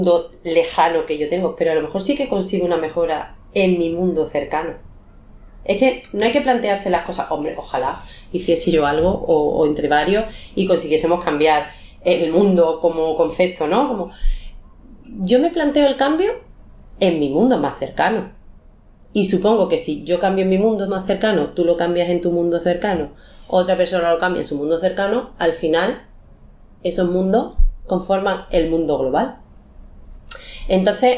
mundo lejano que yo tengo, pero a lo mejor sí que consigo una mejora en mi mundo cercano. Es que no hay que plantearse las cosas, hombre, ojalá hiciese yo algo o entre varios y consiguiésemos cambiar el mundo como concepto, ¿no? Como yo me planteo el cambio en mi mundo más cercano. Y supongo que si yo cambio en mi mundo más cercano, tú lo cambias en tu mundo cercano, otra persona lo cambia en su mundo cercano, al final esos mundos conforman el mundo global. Entonces,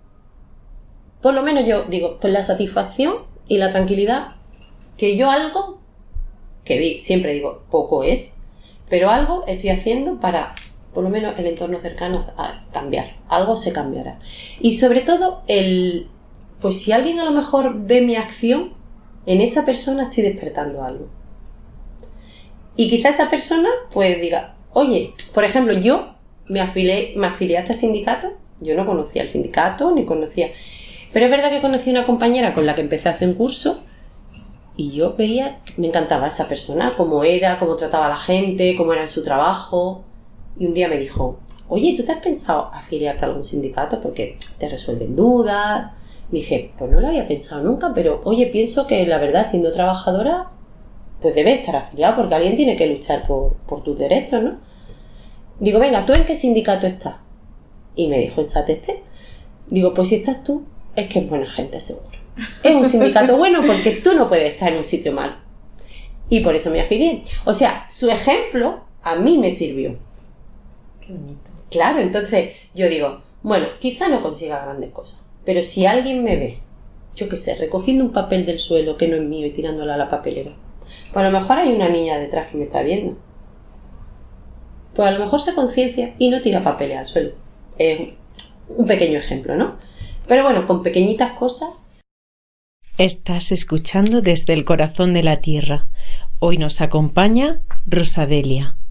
por lo menos yo digo, pues la satisfacción y la tranquilidad, que yo algo, que siempre digo, poco es, pero algo estoy haciendo para, por lo menos el entorno cercano, a cambiar. Algo se cambiará. Y sobre todo, pues si alguien a lo mejor ve mi acción, en esa persona estoy despertando algo. Y quizá esa persona pues diga, oye, por ejemplo, yo me afilié a este sindicato, yo no conocía el sindicato, ni conocía... Pero es verdad que conocí a una compañera con la que empecé a hacer un curso y yo veía, me encantaba esa persona, cómo era, cómo trataba a la gente, cómo era en su trabajo. Y un día me dijo, oye, ¿tú te has pensado afiliarte a algún sindicato? Porque te resuelven dudas. Dije, pues no lo había pensado nunca, pero oye, pienso que la verdad, siendo trabajadora, pues debes estar afiliado porque alguien tiene que luchar por tus derechos, ¿no? Digo, venga, ¿tú en qué sindicato estás? Y me dijo, en SATESTE. Digo, pues si estás tú, es que es buena gente, seguro. Es un sindicato bueno porque tú no puedes estar en un sitio mal. Y por eso me afilié. O sea, su ejemplo a mí me sirvió. Qué bonito. Claro, entonces yo digo, bueno, quizá no consiga grandes cosas, pero si alguien me ve, yo qué sé, recogiendo un papel del suelo que no es mío y tirándolo a la papelera, pues a lo mejor hay una niña detrás que me está viendo. Pues a lo mejor se conciencia y no tira papeles al suelo. Es un pequeño ejemplo, ¿no? Pero bueno, con pequeñitas cosas. Estás escuchando Desde el Corazón de la Tierra. Hoy nos acompaña Rosa Delia.